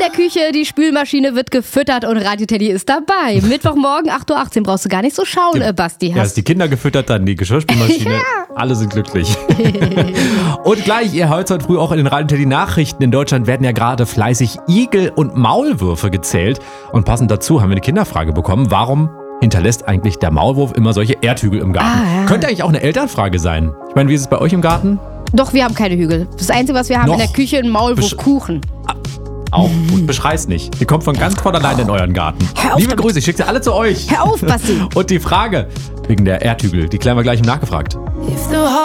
der Küche, die Spülmaschine wird gefüttert und Radio Teddy ist dabei. Mittwochmorgen 8.18 Uhr brauchst du gar nicht so schauen, Basti. Ja, ist die Kinder gefüttert, dann die Geschirrspülmaschine. Ja. Alle sind glücklich. Und gleich, ihr hört heute früh auch in den Radio Teddy Nachrichten. In Deutschland werden ja gerade fleißig Igel und Maulwürfe gezählt. Und passend dazu haben wir eine Kinderfrage bekommen. Warum hinterlässt eigentlich der Maulwurf immer solche Erdhügel im Garten? Könnte eigentlich auch eine Elternfrage sein. Ich meine, wie ist es bei euch im Garten? Doch, wir haben keine Hügel. Das Einzige, was wir haben in der Küche, ein Maulwurfkuchen. Auch gut, beschrei's nicht. Ihr kommt von ganz von allein in euren Garten. Liebe Grüße, ich schicke sie alle zu euch. Hör auf, Basti. Und die Frage wegen der Erdhügel, die klären wir gleich im Nachgefragt.